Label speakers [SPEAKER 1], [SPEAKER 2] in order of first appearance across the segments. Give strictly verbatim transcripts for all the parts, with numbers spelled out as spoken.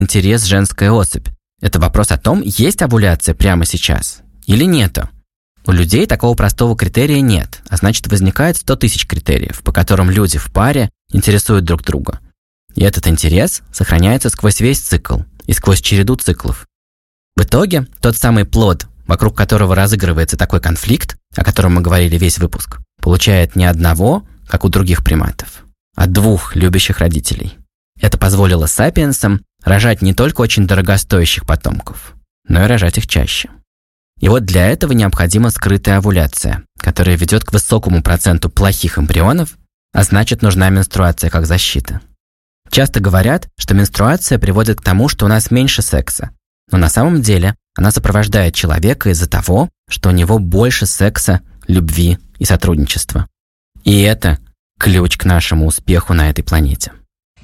[SPEAKER 1] интерес женская особь. Это вопрос о том, есть овуляция прямо сейчас или нету. У людей такого простого критерия нет, а значит, возникает сто тысяч критериев, по которым люди в паре интересуют друг друга. И этот интерес сохраняется сквозь весь цикл и сквозь череду циклов. В итоге тот самый плод, вокруг которого разыгрывается такой конфликт, о котором мы говорили весь выпуск, получает не одного, как у других приматов, а двух любящих родителей. Это позволило сапиенсам рожать не только очень дорогостоящих потомков, но и рожать их чаще. И вот для этого необходима скрытая овуляция, которая ведет к высокому проценту плохих эмбрионов, а значит, нужна менструация как защита. Часто говорят, что менструация приводит к тому, что у нас меньше секса, но на самом деле она сопровождает человека из-за того, что у него больше секса, любви и сотрудничества. И это ключ к нашему успеху на этой планете.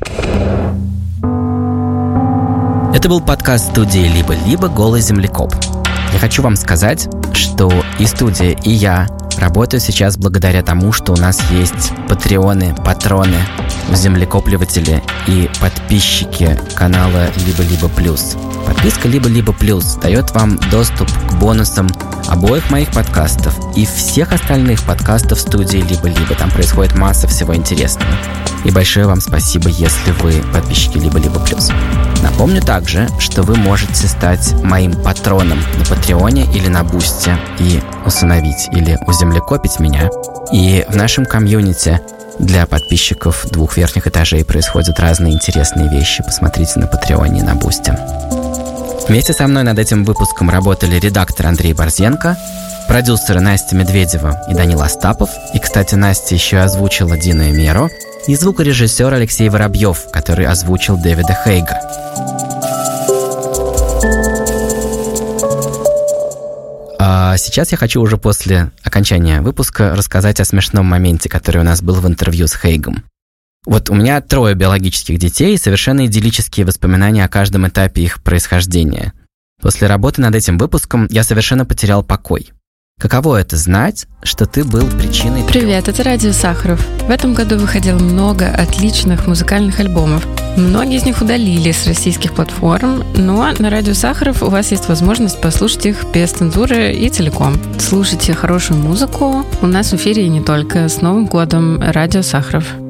[SPEAKER 1] Это был подкаст студии «Либо-либо. Голый землекоп». Я хочу вам сказать, что и студия, и я работаю сейчас благодаря тому, что у нас есть патреоны, патроны, землекопливатели и подписчики канала «Либо-либо плюс». Подписка «Либо-либо плюс» дает вам доступ к бонусам обоих моих подкастов и всех остальных подкастов студии «Либо-либо». Там происходит масса всего интересного. И большое вам спасибо, если вы подписчики «Либо-либо плюс». Напомню также, что вы можете стать моим патроном на Патреоне или на Бусте и усыновить или уземлекопить меня. И в нашем комьюнити для подписчиков двух верхних этажей происходят разные интересные вещи. Посмотрите на Патреоне и на Бусте. Вместе со мной над этим выпуском работали редактор Андрей Борзенко, продюсеры Настя Медведева и Данил Остапов. И, кстати, Настя еще озвучила Дина Эмеро, и звукорежиссер Алексей Воробьев, который озвучил Дэвида Хейга. А сейчас я хочу уже после окончания выпуска рассказать о смешном моменте, который у нас был в интервью с Хейгом. Вот у меня трое биологических детей и совершенно идиллические воспоминания о каждом этапе их происхождения. После работы над этим выпуском я совершенно потерял покой. Каково это знать, что ты был причиной...
[SPEAKER 2] Привет, это Радио Сахаров. В этом году выходило много отличных музыкальных альбомов. Многие из них удалили с российских платформ, но на Радио Сахаров у вас есть возможность послушать их без цензуры и целиком. Слушайте хорошую музыку. У нас в эфире и не только. С Новым годом, Радио Сахаров.